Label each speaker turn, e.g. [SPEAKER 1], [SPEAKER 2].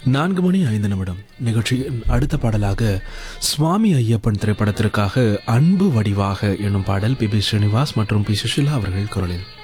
[SPEAKER 1] 4 மணி 5 நிமிடம் நிகழ்ச்சியின் அடுத்த பாடலாக சுவாமி ஐயப்பன் திரைப்படத்திற்காக அன்பு வடிவாக என்னும் பாடல் பி ஸ்ரீனிவாஸ் மற்றும் பி சுஷிலா அவர்கள் குரலில்.